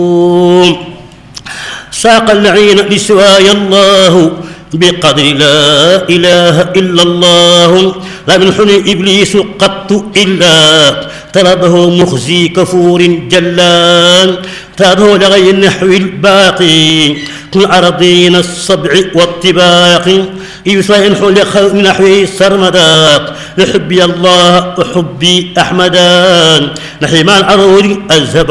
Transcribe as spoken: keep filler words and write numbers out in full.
ساق العين لسواي الله بقدر لا إله إلا الله. لم ينحني إبليس قط إلا طلبه مخزي كفور جلال. تابه لغير النحو الباقي كل أرضين السبع والطباق. يسوى من نحوه سرمدا لحبي الله وحبي أحمدا. نحي مع العرور الزبا